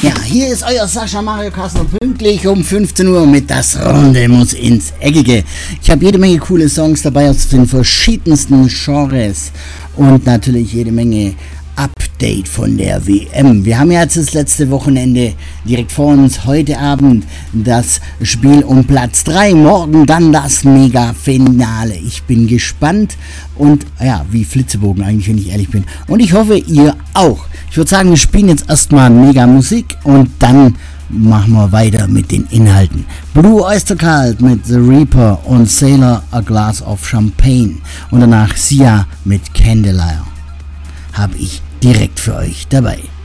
Ja, hier ist euer Sascha Mario Kassner pünktlich um 15 Uhr mit Das Runde muss ins Eckige. Ich habe jede Menge coole Songs dabei aus den verschiedensten Genres und natürlich jede Menge Update von der WM. Wir haben ja jetzt das letzte Wochenende direkt vor uns. Heute Abend das Spiel um Platz 3. Morgen dann das Mega-Finale. Ich bin gespannt und ja, wie Flitzebogen eigentlich, wenn ich ehrlich bin. Und ich hoffe, ihr auch. Ich würde sagen, wir spielen jetzt erstmal Mega-Musik und dann machen wir weiter mit den Inhalten. Blue Oyster Cult mit The Reaper und Sailor A Glass of Champagne. Und danach Sia mit Candelier. Habe ich direkt für euch dabei.